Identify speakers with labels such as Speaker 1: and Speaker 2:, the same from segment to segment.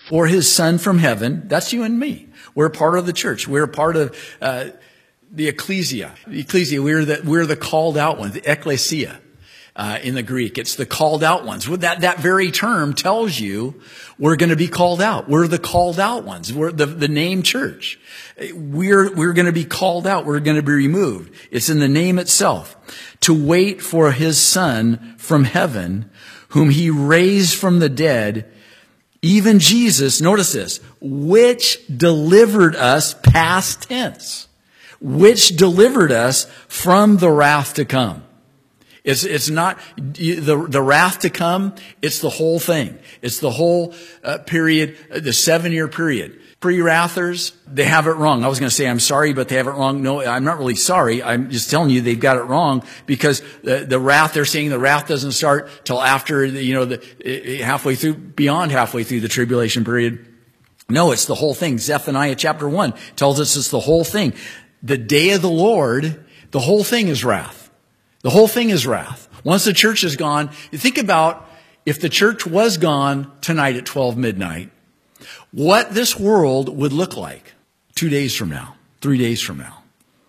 Speaker 1: or his Son from heaven. That's you and me. We're a part of the church. We're a part of the ecclesia. The ecclesia, we're the called out ones, the ekklesia. In the Greek, it's the called out ones. That very term tells you we're going to be called out. We're the called out ones. We're the name church. We're going to be called out. We're going to be removed. It's in the name itself. To wait for his Son from heaven, whom he raised from the dead, even Jesus, notice this, which delivered us, past tense, which delivered us from the wrath to come. It's not the wrath to come. It's the whole thing. It's the whole period, the 7-year period. Pre-wrathers, they have it wrong. I was going to say I'm sorry, but they have it wrong. No, I'm not really sorry. I'm just telling you they've got it wrong, because the wrath, they're saying the wrath doesn't start till after halfway through, beyond halfway through the tribulation period. No, it's the whole thing. Zephaniah chapter 1 tells us it's the whole thing. The day of the Lord, the whole thing is wrath. The whole thing is wrath. Once the church is gone, you think about if the church was gone tonight at 12 midnight, what this world would look like 2 days from now, 3 days from now.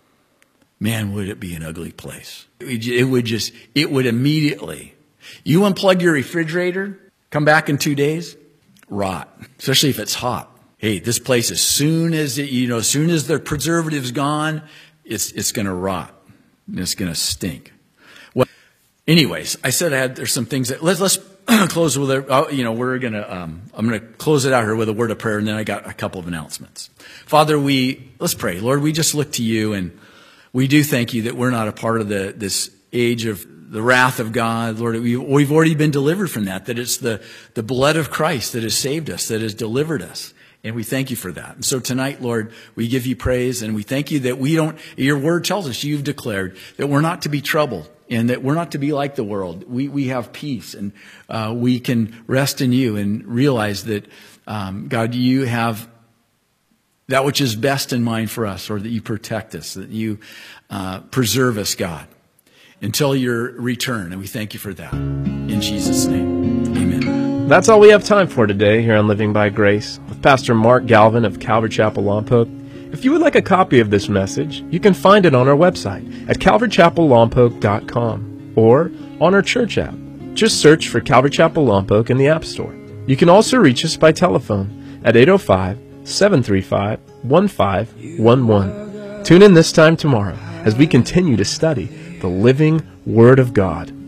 Speaker 1: Man, would it be an ugly place. It would immediately, you unplug your refrigerator, come back in 2 days, rot, especially if it's hot. Hey, this place, as soon as the preservative's gone, it's going to rot. And it's going to stink. Well, anyways, I said there's some things that let's close with I'm going to close it out here with a word of prayer, and then I got a couple of announcements. Father, let's pray. Lord, we just look to you, and we do thank you that we're not a part of this age of the wrath of God. Lord, we've already been delivered from that it's the blood of Christ that has saved us, that has delivered us. And we thank you for that. And so tonight, Lord, we give you praise, and we thank you that your word tells us, you've declared that we're not to be troubled, and that we're not to be like the world. We have peace, and we can rest in you and realize that, God, you have that which is best in mind for us, or that you protect us, that you preserve us, God, until your return. And we thank you for that. In Jesus' name, amen.
Speaker 2: That's all we have time for today here on Living by Grace with Pastor Mark Galvin of Calvary Chapel Lompoc. If you would like a copy of this message, you can find it on our website at calvarychapellompoc.com or on our church app. Just search for Calvary Chapel Lompoc in the App Store. You can also reach us by telephone at 805-735-1511. Tune in this time tomorrow as we continue to study the living Word of God.